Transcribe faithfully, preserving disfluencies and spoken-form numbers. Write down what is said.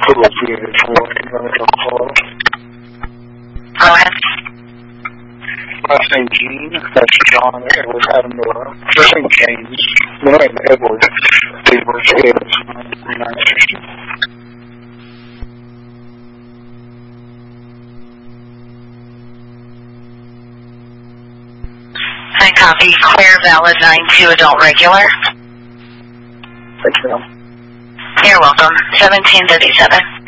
Cool, beautiful. Call. Go ahead. Last name Gene. That's John Edward Adam Miller. First name James. Middle name Edward. Date of birth is nine sixty. I copy. Clear, valid, nine two, adult regular. Thank you. You're welcome. seventeen thirty-seven.